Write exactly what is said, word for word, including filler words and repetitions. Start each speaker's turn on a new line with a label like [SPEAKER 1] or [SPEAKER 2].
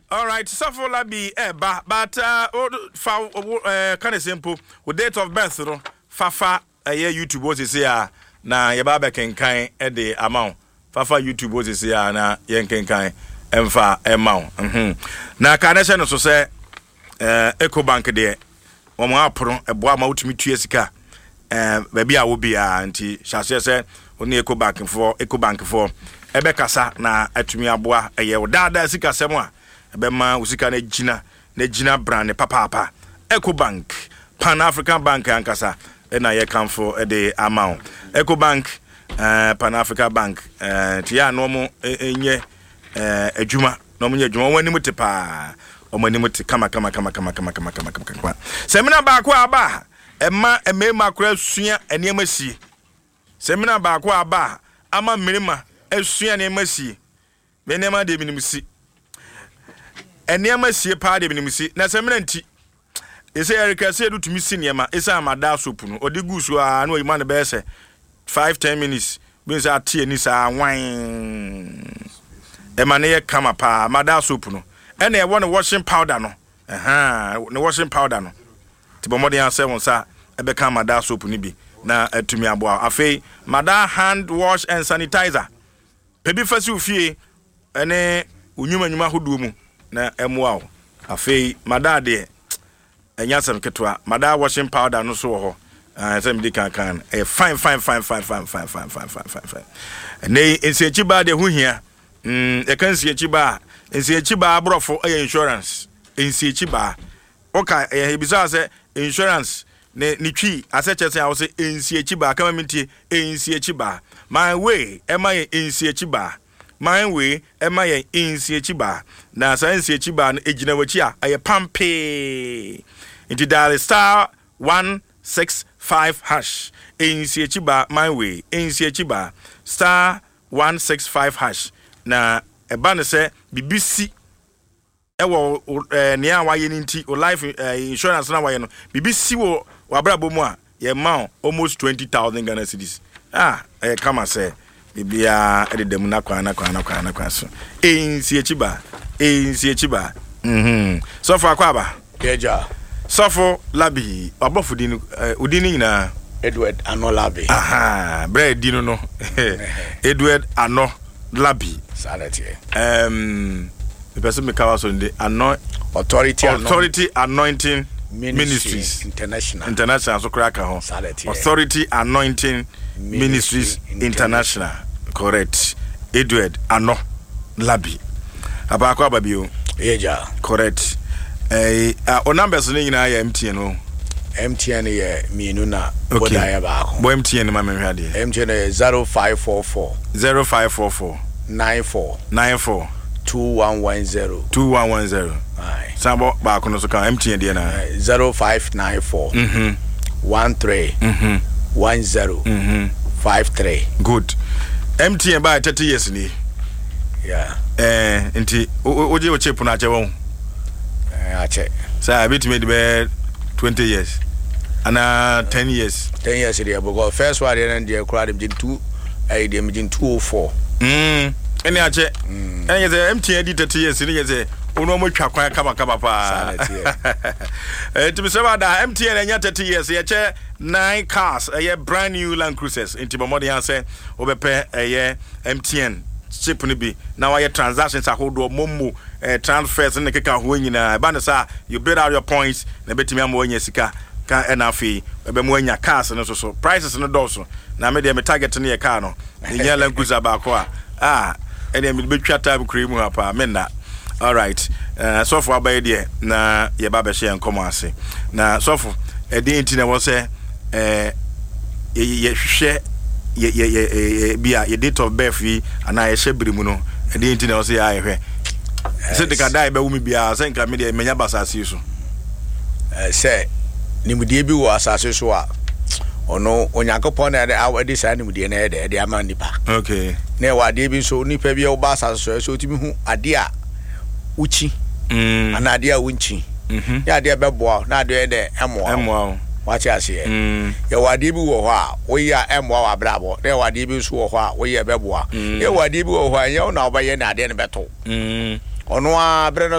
[SPEAKER 1] All right, suffer labi eh ba but uh fa uh kind of simple with date of birth no fafa eh YouTube was say ah na ye ba be kenkan e de amount fafa YouTube was say ah na ye kenkan emfa amount mhm na ka na no so say eh EcoBank de wo mo apro ebo ama utumi tue sika eh ba bia wo bia nti hyase say oni EcoBank for EcoBank for ebe kasa na atumi aboa eye wo dada sika semo a Bema usika na jina na jina brand papa papa EcoBank Pan African Bank ankasa na ye kamfo e de amount EcoBank uh, Pan African Bank uh, tia no mo enye eh adwuma no mo nye adwuma wani muti pa o mani muti kama kama kama kama kama kama kama kama semina ba ko aba emma emema kora sua eniema sie semina ba ko aba ama mirima asua eniema sie menema de minimsi Eniama sie pa de binimsi na semena nti ese erika se do tumi sinema ese amada sopu no odi gusu a no yima ne be se five ten minutes bin sa tie ni sa wan e ma ne ye kama pa amada sopu no ene e won washing powder no aha ne washing powder no ti bomode an se won sa e be kama amada sopu ni bi na atumi aboa afei mada hand wash and sanitizer pebi fasi ofie ene unyuma nyuma hodo mu na emuao afei mada de enya sam ketwa mada washing powder no so ho ah sam di kan kan e fine fine fine fine fine fine fine fine fine fine fine ne ensechi ba de hu hia mm e kan ensechi ba ensechi ba abrofo e insurance ensechi ba oka e bisa se insurance ne ni twi aseche se a wo se ensechi ba kama mintie ensechi ba my way e ma ensechi ba my way ema ye insie chiba na sa insie chiba no ejina wachi a aye pampe inti dial star one six five hash insie chiba my way insie chiba star one six five hash na eba ne se bibisi ewo ne a waye nti o life insurance na waye no bibisi wo wabrabo mu a ye ma almost twenty thousand Ghana cedis ah eh kama say bibia edem na kwa na kwa na kwa na kwa so ensi echiba ensi echiba mhm so for akwaba
[SPEAKER 2] yeja
[SPEAKER 1] so for labi abofo din udini nyina
[SPEAKER 2] Edward Ano Labi
[SPEAKER 1] aha bread dino no Edward Ano Labi
[SPEAKER 2] salati
[SPEAKER 1] um the person me kawa so ndi ano
[SPEAKER 2] authority
[SPEAKER 1] authority anointing
[SPEAKER 2] Ministries,
[SPEAKER 1] Ministries
[SPEAKER 2] International
[SPEAKER 1] International so kraka ho Authority Anointing Ministries, Ministries International. International correct Edward Ano Labi abako ababio
[SPEAKER 2] yeja
[SPEAKER 1] correct eh uh, o numbers no nyina ya M T N no
[SPEAKER 2] M T N ye mienu na boda ya ba ko
[SPEAKER 1] bo M T N ma menhwa de
[SPEAKER 2] M T N zero five four four
[SPEAKER 1] zero five four four
[SPEAKER 2] nine four
[SPEAKER 1] nine four
[SPEAKER 2] two one one zero
[SPEAKER 1] two one one zero
[SPEAKER 2] aye
[SPEAKER 1] sambo ba ko no so ka M T N de na
[SPEAKER 2] zero five nine four
[SPEAKER 1] mhm
[SPEAKER 2] one three
[SPEAKER 1] mhm
[SPEAKER 2] one zero
[SPEAKER 1] mhm
[SPEAKER 2] five three
[SPEAKER 1] good M T N by thirty years ni
[SPEAKER 2] yeah
[SPEAKER 1] eh nti oje o chip na ache won
[SPEAKER 2] eh ache
[SPEAKER 1] say bit me be twenty years ana ten years
[SPEAKER 2] ten years there because first one there dey crowd dem two eh dem two oh four
[SPEAKER 1] mm eni ache eni say M T N di thirty years ni say ono mo twa kwan kaba kaba pa eh to be say that M T N enya thirty years ye che nine cars a brand new Land Cruisers into Bomodi answer obepe a M T N chip ni bi now your transactions are hold momo transfers in the keka ho nyina ba sa you build out your points na betimi am wonya sika ka enafi ebe mo nya cars no so so prices no do so na me dey me target na ye car no nya Land Cruiser ba ko a ah ene me betwa time cream ha pa me na all right uh, so for abaye dey na ye ba be share nkomo ase na so for e dey nti na wo say eh ye hwehwe ye ye bia ye date of birth yi ana ye hwebiri mu no e dey nti na wo say ya hwehwe se de ka dai be wo mi bia se nka me de menya basase so
[SPEAKER 2] eh se nimudie bi wo asase so a ono onyankopon na awade sa nimudie na e de ama nipa
[SPEAKER 1] okay
[SPEAKER 2] na wa de bi so nipa bi e wo ba asase so so timi hu ade a uchi
[SPEAKER 1] mm
[SPEAKER 2] ana ade a wunchi
[SPEAKER 1] mhm
[SPEAKER 2] ya ade be boa na ade de emo
[SPEAKER 1] emo
[SPEAKER 2] wachi ase
[SPEAKER 1] mm
[SPEAKER 2] ya wade bi wo ho a wo ya emo wa brabo na wade bi so wo ho a wo ya be boa ya wade bi wo ho a ya na obaye na ade ne beto
[SPEAKER 1] mm
[SPEAKER 2] ono a bre